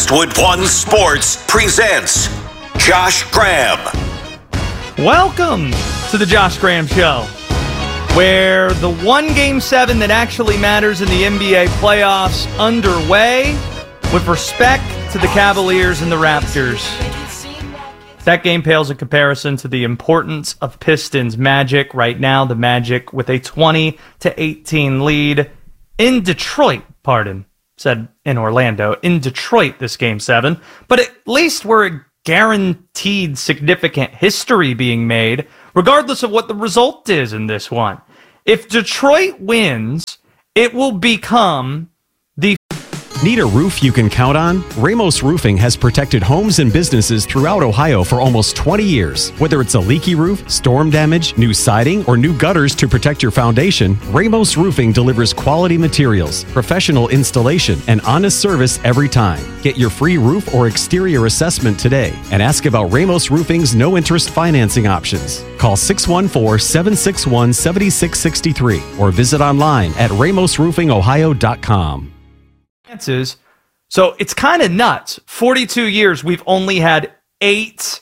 Westwood One Sports presents Josh Graham. Welcome to the Josh Graham Show, where the one Game 7 that actually matters in the NBA playoffs underway with respect to the Cavaliers and the Raptors. That game pales in comparison to the importance of Pistons Magic. Right now, the Magic with a 20-18 lead in Detroit, said in Orlando. In Detroit, this Game 7. But at least we're a guaranteed significant history being made, regardless of what the result is in this one. If Detroit wins, it will become the... Need a roof you can count on? Ramos Roofing has protected homes and businesses throughout Ohio for almost 20 years. Whether it's a leaky roof, storm damage, new siding, or new gutters to protect your foundation, Ramos Roofing delivers quality materials, professional installation, and honest service every time. Get your free roof or exterior assessment today and ask about Ramos Roofing's no-interest financing options. Call 614-761-7663 or visit online at ramosroofingohio.com. So it's kind of nuts. 42 years, we've only had eight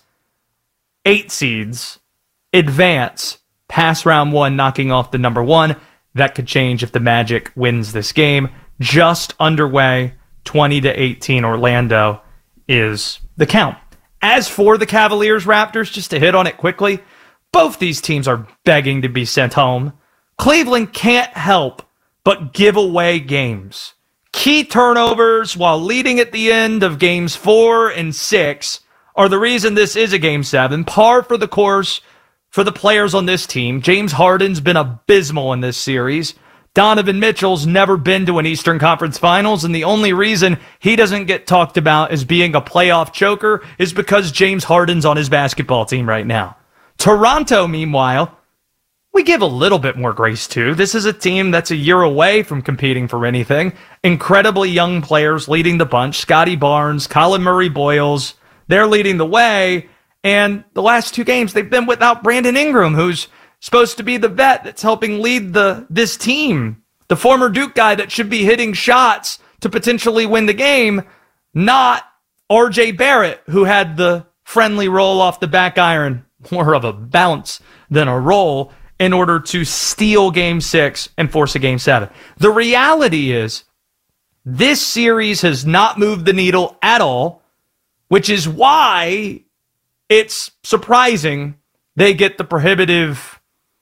seeds advance past round one, knocking off the number one. That could change if the Magic wins this game. Just underway, 20-18 Orlando is the count. As for the Cavaliers Raptors, just to hit on it quickly, both these teams are begging to be sent home. Cleveland can't help but give away games. Key turnovers while leading at the end of games 4 and 6 are the reason this is a Game 7. Par for the course for the players on this team. James Harden's been abysmal in this series. Donovan Mitchell's never been to an Eastern Conference Finals, and the only reason he doesn't get talked about as being a playoff choker is because James Harden's on his basketball team right now. Toronto, meanwhile, we give a little bit more grace to. This is a team that's a year away from competing for anything. Incredibly young players leading the bunch. Scotty Barnes, Colin Murray-Boyles, they're leading the way. And the last two games, they've been without Brandon Ingram, who's supposed to be the vet that's helping lead this team. The former Duke guy that should be hitting shots to potentially win the game, not R.J. Barrett, who had the friendly roll off the back iron, more of a bounce than a roll, in order to steal Game 6 and force a Game 7. The reality is, this series has not moved the needle at all, which is why it's surprising they get the prohibitive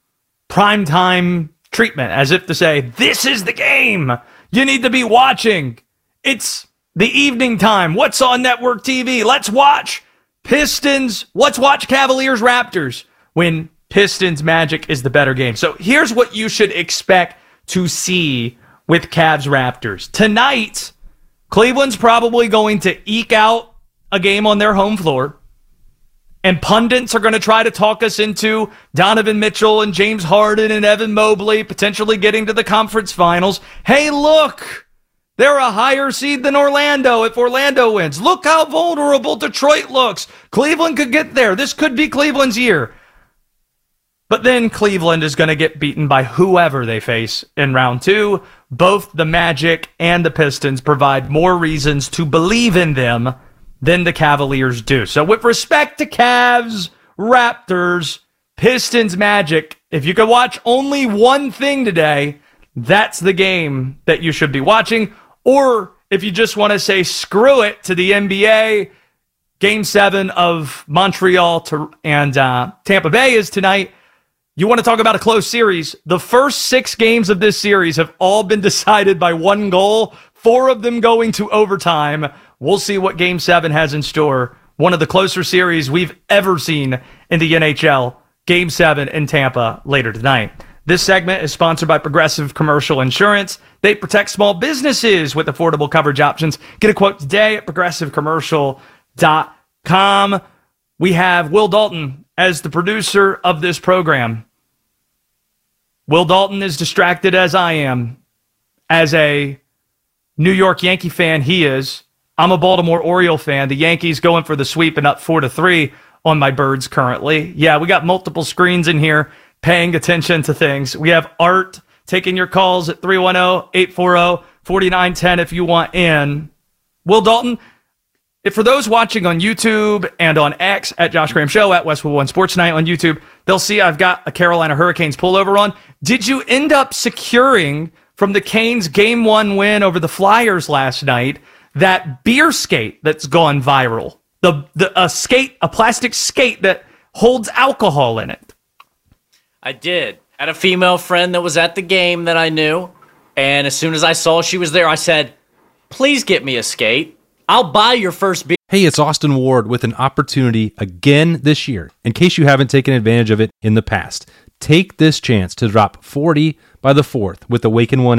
primetime treatment, as if to say, this is the game you need to be watching. It's the evening time. What's on network TV? Let's watch Pistons. Let's watch Cavaliers Raptors, when Pistons Magic is the better game. So here's what you should expect to see with Cavs Raptors. Tonight, Cleveland's probably going to eke out a game on their home floor. And pundits are going to try to talk us into Donovan Mitchell and James Harden and Evan Mobley potentially getting to the conference finals. Hey, look, they're a higher seed than Orlando if Orlando wins. Look how vulnerable Detroit looks. Cleveland could get there. This could be Cleveland's year. But then Cleveland is going to get beaten by whoever they face in round 2. Both the Magic and the Pistons provide more reasons to believe in them than the Cavaliers do. So with respect to Cavs, Raptors, Pistons, Magic, if you could watch only one thing today, that's the game that you should be watching. Or if you just want to say screw it to the NBA, Game 7 of Montreal and Tampa Bay is tonight. You want to talk about a close series? The first 6 games of this series have all been decided by one goal, 4 of them going to overtime. We'll see what Game 7 has in store. One of the closer series we've ever seen in the NHL. Game 7 in Tampa later tonight. This segment is sponsored by Progressive Commercial Insurance. They protect small businesses with affordable coverage options. Get a quote today at progressivecommercial.com. We have Will Dalton as the producer of this program. Will Dalton is distracted as I am. As a New York Yankee fan, he is. I'm a Baltimore Oriole fan. The Yankees going for the sweep and up 4-3 on my Birds currently. Yeah, we got multiple screens in here paying attention to things. We have Art taking your calls at 310-840-4910 if you want in. Will Dalton, for those watching on YouTube and on X at Josh Graham Show, at Westwood One Sports Night on YouTube, they'll see I've got a Carolina Hurricanes pullover on. Did you end up securing from the Canes Game 1 win over the Flyers last night that beer skate that's gone viral? A plastic skate that holds alcohol in it. I did. I had a female friend that was at the game that I knew, and as soon as I saw she was there, I said, please get me a skate. I'll buy your first beer. Hey, it's Austin Ward with an opportunity again this year, in case you haven't taken advantage of it in the past. Take this chance to drop 40 by the 4th with Awaken 1